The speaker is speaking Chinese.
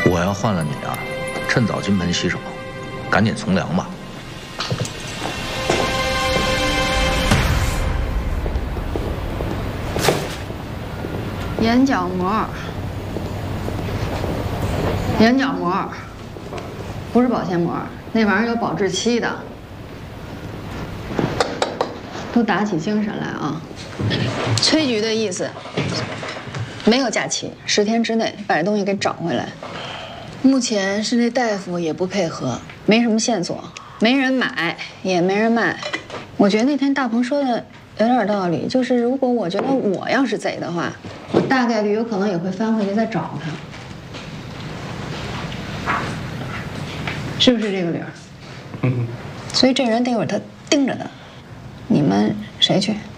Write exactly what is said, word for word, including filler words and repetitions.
我要换了你啊，趁早金盆洗手，赶紧从良吧。 眼角膜，眼角膜，不是保鲜膜，那玩意儿有保质期的。都打起精神来啊！崔局的意思，没有假期，十天之内把这东西给找回来。目前是那大夫也不配合，没什么线索，没人买，也没人卖。我觉得那天大鹏说的有点道理，就是如果我觉得我要是贼的话，我大概率有可能也会翻回去再找他，是不是这个理儿？嗯。所以这人得有他盯着的，你们谁去？